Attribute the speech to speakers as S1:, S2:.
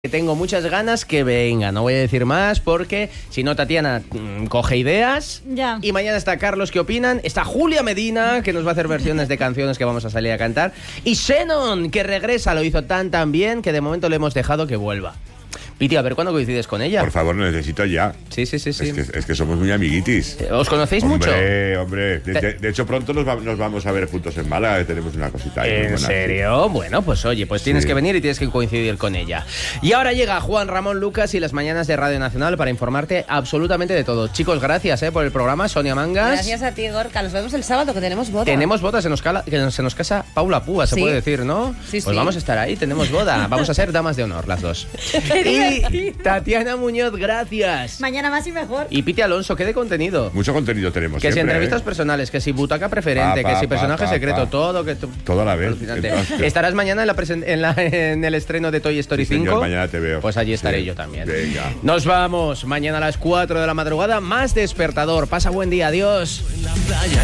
S1: Tengo muchas ganas que venga, no voy a decir más porque si no Tatiana coge ideas.
S2: Ya.
S1: Y mañana está Carlos, ¿qué opinan? Está Julia Medina, que nos va a hacer versiones de canciones que vamos a salir a cantar. Y Shannon, que regresa, lo hizo tan bien que de momento le hemos dejado que vuelva. Piti, a ver cuándo coincides con ella.
S3: Por favor, lo necesito ya.
S1: Sí.
S3: Es que somos muy amiguitis.
S1: ¿Os conocéis mucho?
S3: Hombre. De hecho, pronto nos vamos a ver juntos en Málaga, que tenemos una cosita ahí.
S1: ¿En serio? Bueno, pues oye, pues tienes que venir y tienes que coincidir con ella. Y ahora llega Juan Ramón Lucas y las mañanas de Radio Nacional para informarte absolutamente de todo. Chicos, gracias por el programa. Sonia Mangas.
S2: Gracias a ti, Gorka. Nos vemos el sábado, que tenemos boda.
S1: Tenemos boda, se nos casa Paula Púa, se puede decir, ¿no?
S2: Sí,
S1: pues vamos a estar ahí, tenemos boda. Vamos a ser damas de honor, las dos. Y Tatiana Muñoz, gracias.
S2: Mañana más y mejor.
S1: Y Piti Alonso, ¿qué de contenido?
S3: Mucho contenido tenemos.
S1: Que
S3: siempre,
S1: si entrevistas personales, que si butaca preferente, que si personaje secreto, todo.
S3: Todo a la vez.
S1: Alucinante. ¿Estarás mañana en el estreno de Toy Story 5?
S3: Señor, mañana te veo.
S1: Pues allí estaré yo también.
S3: Venga.
S1: Nos vamos. Mañana a las 4 de la madrugada, más Despertador. Pasa buen día. Adiós.